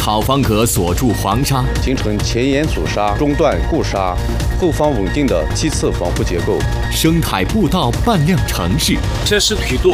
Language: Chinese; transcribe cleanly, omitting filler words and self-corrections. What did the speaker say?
好方格锁住黄沙， 形成前沿阻沙、中段固沙、后方稳定的梯次防护结构。 生态步道伴亮城市， 这是腿肚